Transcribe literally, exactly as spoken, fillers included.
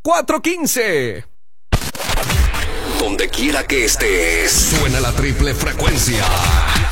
cuatro quince. Donde quiera que estés, suena la triple frecuencia.